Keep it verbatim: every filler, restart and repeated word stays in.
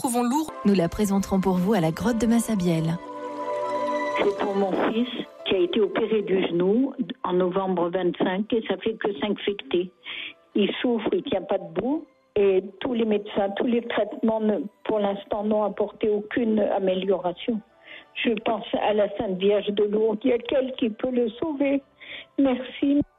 trouvons lourd. Nous la présenterons pour vous à la grotte de Massabielle. C'est pour mon fils qui a été opéré du genou en novembre vingt-cinq et ça fait que s'infecter. Il souffre, il ne tient pas debout et tous les médecins, tous les traitements ne, pour l'instant n'ont apporté aucune amélioration. Je pense à la Sainte Vierge de Lourdes, il y a qu'elle qui peut le sauver. Merci.